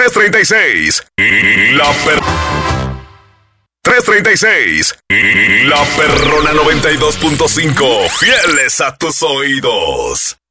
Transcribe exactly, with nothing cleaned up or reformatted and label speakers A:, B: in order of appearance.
A: tres treinta y seis. La per... tres treinta y seis. La Perrona noventa y dos punto cinco. Fieles a tus oídos.